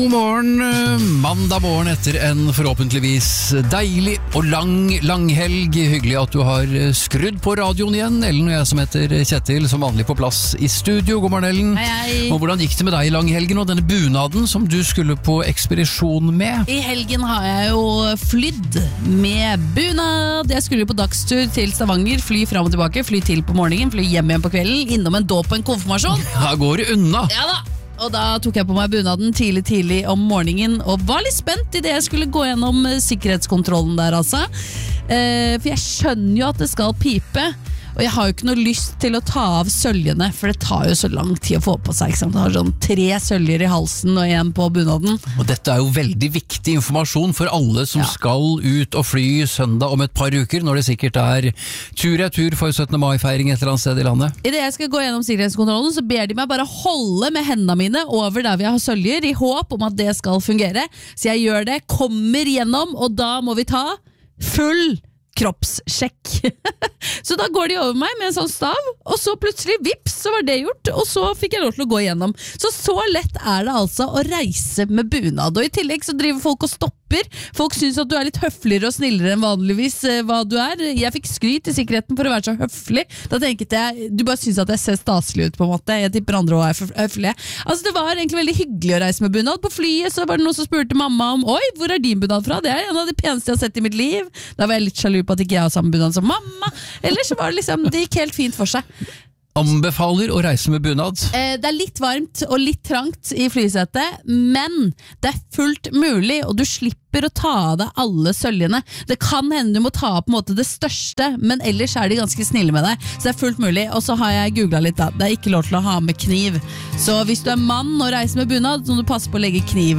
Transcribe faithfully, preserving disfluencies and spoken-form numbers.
God morgen, mandag morgen etter en forhåpentligvis deilig og lang, lang helg. Hyggelig at du har skrudd på radioen igjen. Ellen og jeg som heter Kjetil, som vanlig på plass i studio. God morgen, Ellen. Hei, hei. Og hvordan gikk det med deg i langhelgen og denne bunaden som du skulle på ekspedisjon med? I helgen har jeg jo flydd med bunad. Jeg skulle på dagstur til Stavanger, fly fram og tilbake, fly til på morgenen, fly hjem igjen på kvelden, innom en dåp og en konfirmasjon. Ja, går det unna? Ja da. Og da tok jeg på meg bunaden tidlig tidlig om morgenen og var litt spent i det jeg skulle gå gjennom sikkerhetskontrollen der altså. Eh, for jeg skjønner jo at det skal pipe, og jeg har jo ikke noe lyst til å ta av søljene, for det tar jo så lang tid å få på seg, ikke sant? Det har sånn tre søljer i halsen og en på bunaden. Og dette er jo veldig viktig informasjon for alle som Ja. skal ut og fly søndag om et par uker, når det sikkert er tur-retur for syttende mai-feiring et eller annet sted i landet. I det jeg skal gå gjennom sikkerhetskontrollen, så ber de meg bare holde med hendene mine over der vi har søljer, i håp om at det skal fungere. Så jeg gjør det, kommer gjennom, og da må vi ta full kroppssjekk. Så da går de over meg med en sånn stav, og så plutselig, vips, så var det gjort, og så fikk jeg lov til å gå gjennom. Så så lett er det altså å reise med bunad, og i tillegg så driver folk og stopper. Folk synes at du er litt høfligere og snillere enn vanligvis eh, hva du er. Jeg fikk skryt i sikkerheten for å være så høflig. Da tenkte jeg, du bare synes at jeg ser staselig ut på en måte. Jeg tipper andre også er høflige. Altså det var egentlig veldig hyggelig å reise med bunad. På flyet så var det noen som spurte mamma om, oi, hvor er din bunad fra? Det er en av de peneste jeg har sett i mitt liv. Da var jeg litt sjalu på at ikke jeg har samme bunad som mamma. Eller så var det liksom, det gikk helt fint for seg. Anbefaler å reise med bunad. Eh, det er litt varmt og litt trangt i flysetet, men det er fullt mulig, og du slipper å ta av deg alle søljene. Det kan hende du må ta av på en måte det største, men ellers er de ganske snille med deg, så det er fullt mulig. Og så har jeg googlet litt da, det er ikke lov til å ha med kniv. Så hvis du er mann og reiser med bunad, så må du passe på å legge kniv